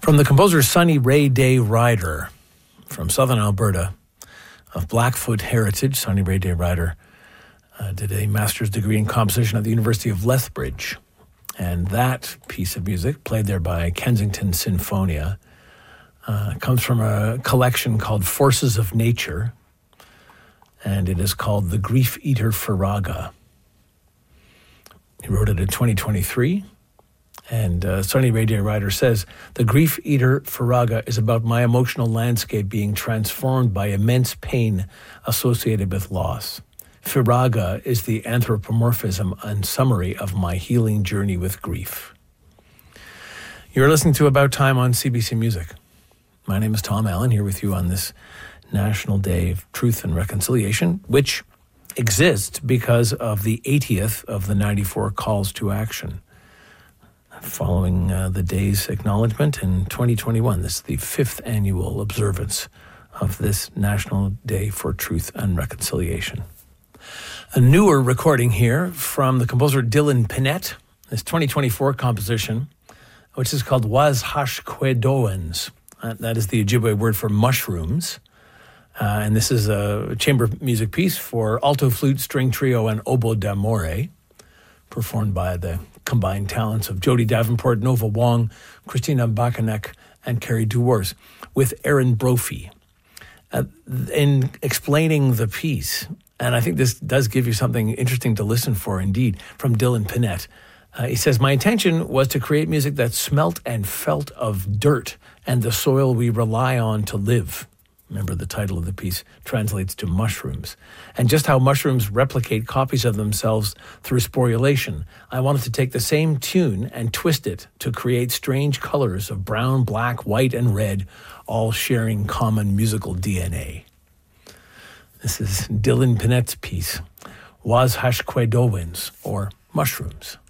From the composer Sunny Ray Day Ryder from southern Alberta of Blackfoot heritage, Sunny Ray Day Ryder did a master's degree in composition at the University of Lethbridge. And that piece of music, played there by Kensington Sinfonia, comes from a collection called Forces of Nature, and it is called The Grief Eater Farraga. He wrote it in 2023. And Sunny Ray Day Ryder says, "The Grief Eater Farraga is about my emotional landscape being transformed by immense pain associated with loss. Farraga is the anthropomorphism and summary of my healing journey with grief." You're listening to About Time on CBC Music. My name is Tom Allen, here with you on this National Day of Truth and Reconciliation, which exists because of the 80th of the 94 calls to action. Following the day's acknowledgement in 2021. This is the 5th annual observance of this National Day for Truth and Reconciliation. A newer recording here from the composer Dylan Pinette, this 2024 composition, which is called Was Hashquedoans. That is the Ojibwe word for mushrooms. And this is a chamber music piece for alto, flute, string trio, and oboe d'amore, performed by the combined talents of Jody Davenport, Nova Wong, Christina Bakanek, and Carrie Dewars, with Aaron Brophy. In explaining the piece, and I think this does give you something interesting to listen for indeed, from Dylan Pinette. He says, "My intention was to create music that smelt and felt of dirt and the soil we rely on to live." Remember, the title of the piece translates to mushrooms. And just how mushrooms replicate copies of themselves through sporulation. I wanted to take the same tune and twist it to create strange colors of brown, black, white, and red, all sharing common musical DNA. This is Dylan Pinette's piece, Was Hashquedoans, or Mushrooms.